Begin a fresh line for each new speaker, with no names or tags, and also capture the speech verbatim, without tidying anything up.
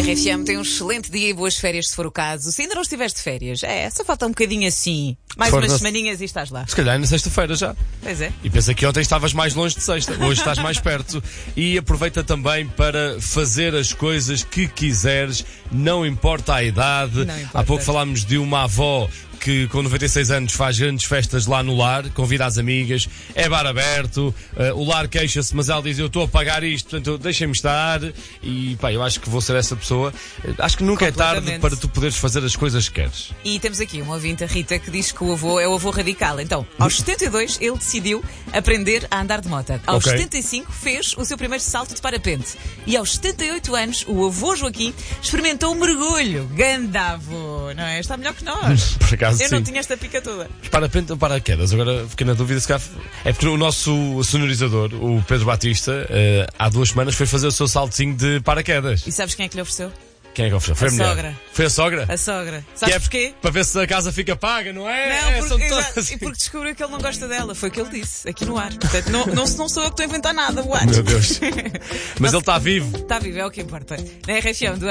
R F M tem um excelente dia e boas férias, se for o caso. Se ainda não estiveste de férias, é, só falta um bocadinho assim. Mais
For
umas
na...
semaninhas e estás lá.
Se calhar na sexta-feira já.
Pois é.
E pensa que ontem estavas mais longe de sexta, hoje estás mais perto. E aproveita também para fazer as coisas que quiseres, não importa a idade.
Não importa.
Há pouco falámos de uma avó que com noventa e seis anos faz grandes festas lá no lar, convida as amigas, é bar aberto, uh, o lar queixa-se, mas ela diz, eu estou a pagar isto, portanto deixem-me estar, e pá, eu acho que vou ser essa pessoa. Acho que nunca é tarde para tu poderes fazer as coisas que queres.
E temos aqui uma ouvinte, a Rita, que diz que o avô é o avô radical. Então, aos setenta e dois ele decidiu aprender a andar de moto. Aos
Ok.
setenta e cinco fez o seu primeiro salto de parapente. E aos setenta e oito anos, o avô Joaquim experimentou um mergulho. Ganda avô, não é? Está melhor que nós.
Por acaso,
Eu não
sim.
tinha esta pica toda.
Parapente ou paraquedas? Agora fiquei na dúvida se calhar... É porque o nosso sonorizador, o Pedro Batista, uh, há duas semanas foi fazer o seu saltinho de paraquedas.
E sabes quem é que lhe ofereceu?
Quem é que ofereceu? Foi a,
A
mulher.
sogra.
Foi a sogra?
A sogra.
Que
Sabes
é
porquê?
para ver se a casa fica paga, não é?
Não,
é,
porque,
são
exato,
todas-
e porque descobriu que ele não gosta dela. Foi o que ele disse, aqui no ar. Portanto, não, não, não sou eu que estou a inventar nada, what?
Meu Deus. Mas ele está vivo.
Está vivo, é o que importa. Na R F M do